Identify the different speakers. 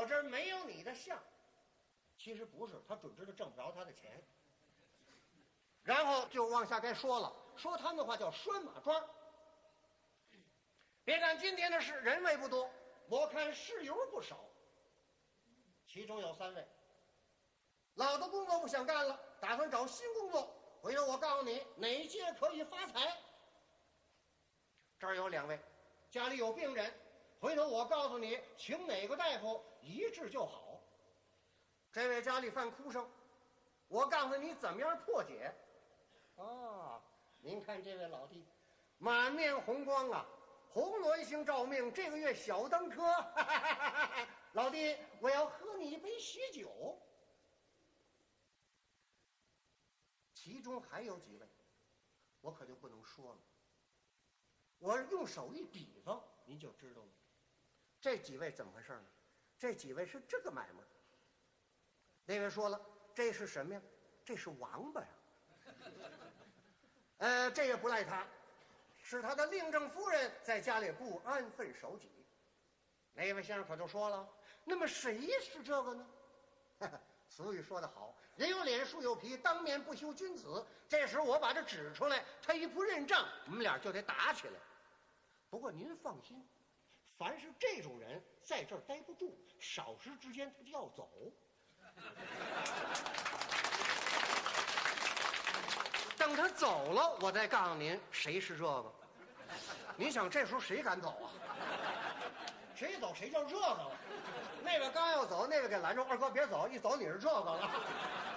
Speaker 1: 我这儿没有你的相。其实不是，他准知道挣不着他的钱。然后就往下该说了，说他们的话叫拴马桩。别看今天的事人位不多，我看事由不少。其中有3位，老的工作不想干了，打算找新工作。回头我告诉你哪些可以发财。这儿有2位，家里有病人，回头我告诉你请哪个大夫一治就好。这位家里犯哭声，我告诉你怎么样破解。您看这位老弟满面红光啊，红鸾星照命，这个月小登科。老弟，我要喝你一杯喜酒。其中还有几位我可就不能说了，我用手一比方您就知道了。这几位怎么回事呢？这几位是这个买卖。那位说了，这是什么呀？这是王八呀。这也不赖他，是他的令正夫人在家里不安分守己。那位先生可就说了，那么谁是这个呢？俗语说得好，人有脸树有皮，当面不修君子。这时我把这指出来，他一不认账，我们俩就得打起来。不过您放心，凡是这种人在这儿待不住，少时之间他就要走。等他走了，我再告诉您谁是这个。您想这时候谁敢走啊？谁走谁叫这个了。那个刚要走，那个给拦住，二哥别走，一走你是这个了。